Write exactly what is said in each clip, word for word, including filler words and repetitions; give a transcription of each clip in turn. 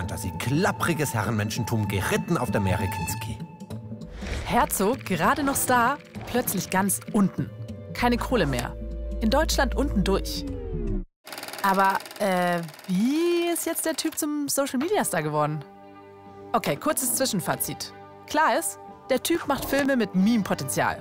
Fantasy, klappriges Herrenmenschentum, geritten auf der Meere Kinski. Herzog, gerade noch Star, plötzlich ganz unten. Keine Kohle mehr. In Deutschland unten durch. Aber, äh, wie ist jetzt der Typ zum Social-Media-Star geworden? Okay, kurzes Zwischenfazit. Klar ist, der Typ macht Filme mit Meme-Potenzial.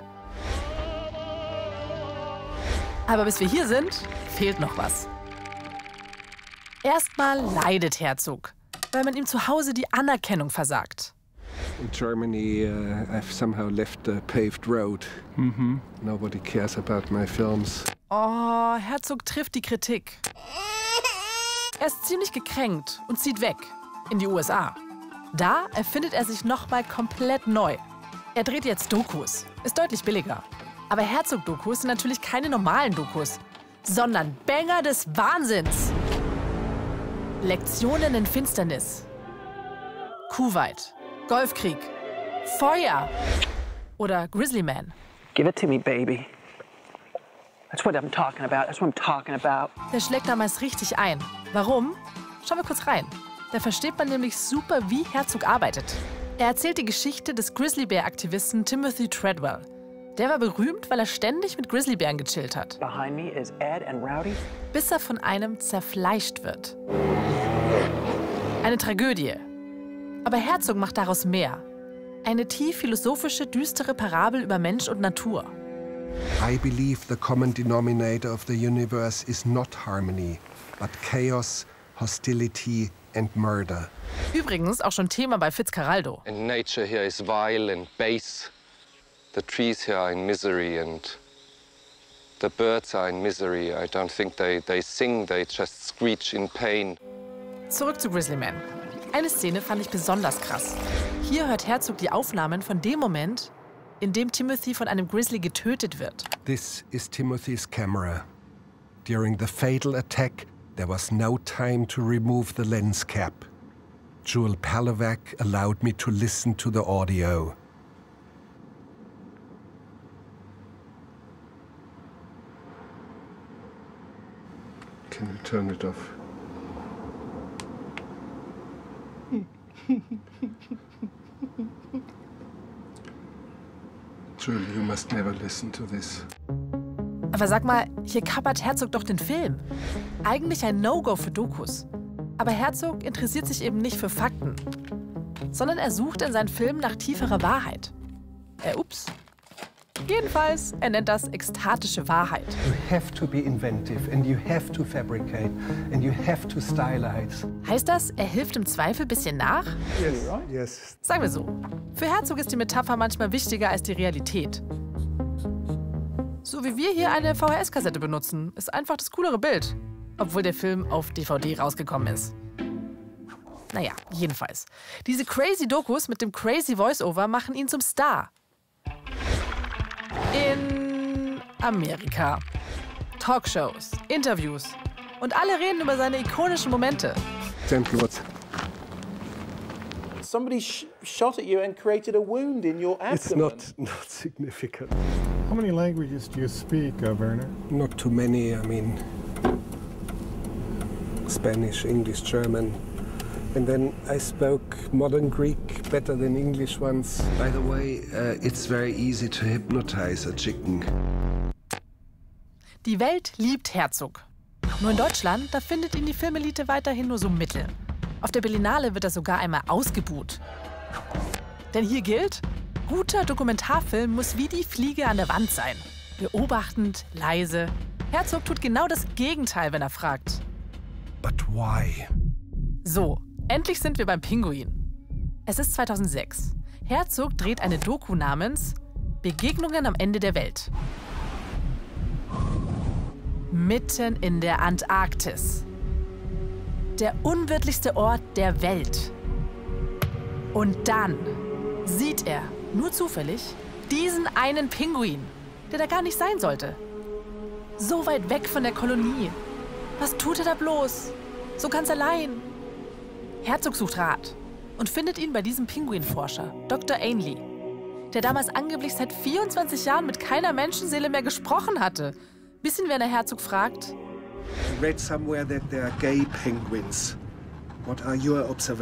Aber bis wir hier sind, fehlt noch was. Erstmal leidet Herzog, weil man ihm zu Hause die Anerkennung versagt. In Germany, uh, I've somehow left the paved road. Mm-hmm. Nobody cares about my films. Oh, Herzog trifft die Kritik. Er ist ziemlich gekränkt und zieht weg in die U S A. Da erfindet er sich nochmal komplett neu. Er dreht jetzt Dokus, ist deutlich billiger. Aber Herzog-Dokus sind natürlich keine normalen Dokus, sondern Banger des Wahnsinns. Lektionen in Finsternis, Kuwait, Golfkrieg, Feuer oder Grizzly Man. Give it to me, baby. That's what I'm talking about. That's what I'm talking about. Der schlägt damals richtig ein. Warum? Schauen wir kurz rein. Da versteht man nämlich super, wie Herzog arbeitet. Er erzählt die Geschichte des Grizzlybär-Aktivisten Timothy Treadwell. Der war berühmt, weil er ständig mit Grizzlybären gechillt hat. Behind me is Ed and Rowdy. Bis er von einem zerfleischt wird. Eine Tragödie. Aber Herzog macht daraus mehr. Eine tief philosophische, düstere Parabel über Mensch und Natur. I believe the common denominator of the universe is not harmony, but chaos, hostility and murder. Übrigens auch schon Thema bei Fitzcarraldo. And nature here is vile and base. The trees here are in misery and the birds are in misery. I don't think they, they sing, they just screech in pain. Zurück zu Grizzly Man. Eine Szene fand ich besonders krass. Hier hört Herzog die Aufnahmen von dem Moment, in dem Timothy von einem Grizzly getötet wird. This is Timothy's camera. During the fatal attack, there was no time to remove the lens cap. Joel Palovac allowed me to listen to the audio. Can you turn it off? Joel, you must never listen to this. Aber sag mal, hier kappert Herzog doch den Film. Eigentlich ein No-Go für Dokus. Aber Herzog interessiert sich eben nicht für Fakten, sondern er sucht in seinen Filmen nach tieferer Wahrheit. Äh, ups. Jedenfalls, er nennt das ekstatische Wahrheit. You have to be inventive and you have to fabricate and you have to stylize. Heißt das, er hilft im Zweifel ein bisschen nach? Yes, yes. Sagen wir so, für Herzog ist die Metapher manchmal wichtiger als die Realität. So wie wir hier eine V H S-Kassette benutzen, ist einfach das coolere Bild. Obwohl der Film auf D V D rausgekommen ist. Naja, jedenfalls. Diese crazy Dokus mit dem crazy Voice-Over machen ihn zum Star. In Amerika. Talkshows, Interviews. Und alle reden über seine ikonischen Momente. Gentle, what's... Somebody sh shot at you and created a wound in your abdomen. It's not, not significant. How many languages do you speak, uh, Werner? Not too many, I mean... Spanish, English, German. And then I spoke modern Greek better than English once. By the way, uh, it's very easy to hypnotize a chicken. Die Welt liebt Herzog. Nur in Deutschland, da findet ihn die Filmelite weiterhin nur so mittel. Auf der Berlinale wird er sogar einmal ausgebuht. Denn hier gilt, guter Dokumentarfilm muss wie die Fliege an der Wand sein. Beobachtend, leise. Herzog tut genau das Gegenteil, wenn er fragt. But why? So, endlich sind wir beim Pinguin. Es ist zweitausendsechs. Herzog dreht eine Doku namens Begegnungen am Ende der Welt. Mitten in der Antarktis. Der unwirtlichste Ort der Welt. Und dann sieht er, nur zufällig, diesen einen Pinguin, der da gar nicht sein sollte. So weit weg von der Kolonie. Was tut er da bloß? So ganz allein. Herzog sucht Rat und findet ihn bei diesem Pinguinforscher, Doktor Ainley, der damals angeblich seit vierundzwanzig Jahren mit keiner Menschenseele mehr gesprochen hatte. Bis ihn, wenn der Herzog fragt: I read somewhere that there are gay penguins. What are your observations?